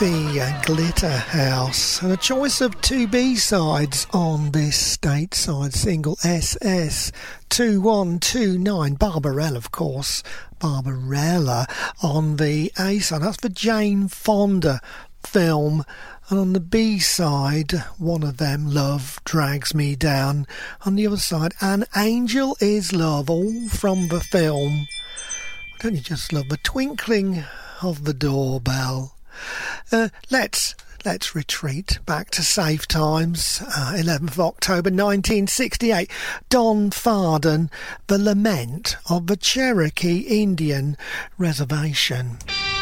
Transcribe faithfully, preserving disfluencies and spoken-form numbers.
the Glitter House, and a choice of two B-sides on this stateside single, S S two one two nine. Barbarella, of course, Barbarella on the A-side. That's the Jane Fonda film. And on the B-side, one of them, Love Drags Me Down. On the other side, An Angel Is Love, all from the film. Don't you just love the twinkling of the doorbell? Uh, let's let's retreat back to safe times. Uh, eleventh of October nineteen sixty-eight. Don Farden, The Lament of the Cherokee Indian Reservation.